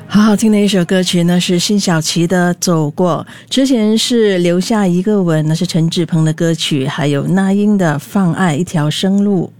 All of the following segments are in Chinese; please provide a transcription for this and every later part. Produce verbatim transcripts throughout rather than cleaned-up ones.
好好听的一首歌曲呢，是辛晓琪的《走过》，之前是留下一个吻，那是陈志朋的歌曲，还有那英的《放爱一条生路》。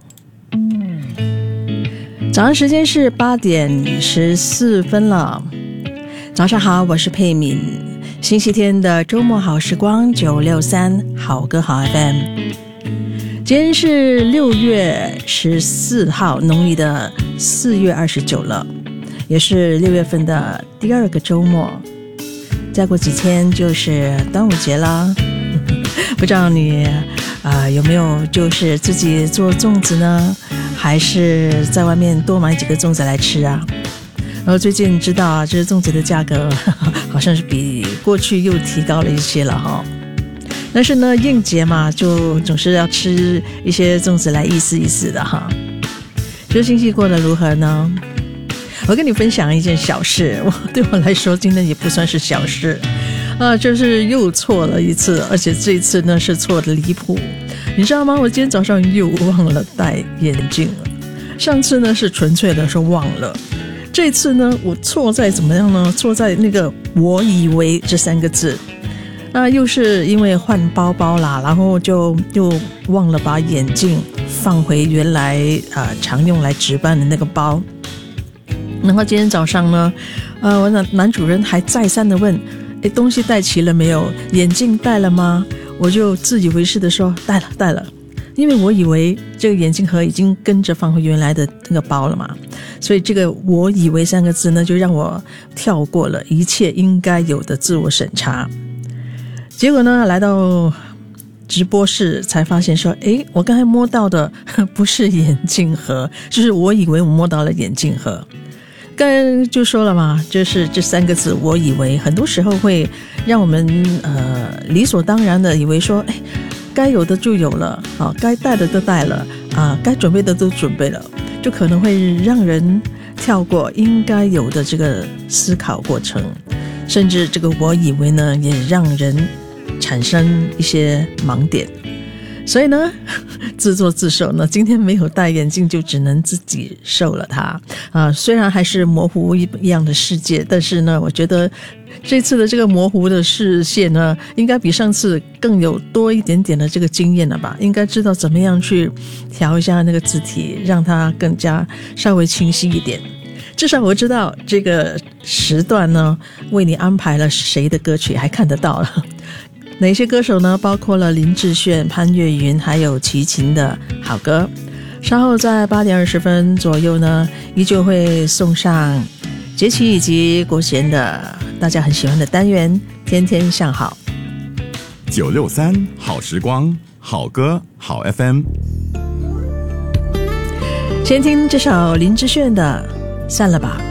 早上时间是八点十四分了，早上好，我是佩敏。星期天的周末好时光九六三好歌好 F M。 今天是六月十四号，农历的四月二十九了，也是六月份的第二个周末，再过几天就是端午节啦。不知道你、呃、有没有就是自己做粽子呢，还是在外面多买几个粽子来吃啊？然后最近知道啊，这粽子的价格呵呵好像是比过去又提高了一些了哈。但是呢，应节嘛，就总是要吃一些粽子来意思意思的哈。这星期过得如何呢？我跟你分享一件小事，我对我来说今天也不算是小事啊，就是又错了一次，而且这一次呢是错的离谱。你知道吗？我今天早上又忘了戴眼镜了。上次呢是纯粹的说忘了，这次呢我错在怎么样呢？错在那个我以为这三个字。那又是因为换包包啦，然后就又忘了把眼镜放回原来、呃、常用来值班的那个包。然后今天早上呢，呃，我的男主人还再三的问，诶，东西带齐了没有？眼镜带了吗？我就自以为是的说带了带了，因为我以为这个眼镜盒已经跟着放回原来的那个包了嘛，所以这个我以为三个字呢，就让我跳过了一切应该有的自我审查。结果呢，来到直播室才发现说，诶，我刚才摸到的不是眼镜盒，就是我以为我摸到了眼镜盒。刚才就说了嘛，就是这三个字我以为，很多时候会让我们呃理所当然的以为说，诶，该有的就有了啊，该带的都带了啊，该准备的都准备了，就可能会让人跳过应该有的这个思考过程，甚至这个我以为呢，也让人产生一些盲点。所以呢，自作自受呢，今天没有戴眼镜，就只能自己受了它啊。虽然还是模糊一样的世界，但是呢，我觉得这次的这个模糊的视线呢，应该比上次更有多一点点的这个经验了吧？应该知道怎么样去调一下那个字体，让它更加稍微清晰一点。至少我知道这个时段呢，为你安排了谁的歌曲，还看得到了。哪些歌手呢？包括了林志炫、潘越云还有齐秦的好歌。稍后在八点二十分左右呢，依旧会送上杰奇以及国贤的大家很喜欢的单元天天向好。 九六三好时光，好歌好 F M。 先听这首林志炫的散了吧。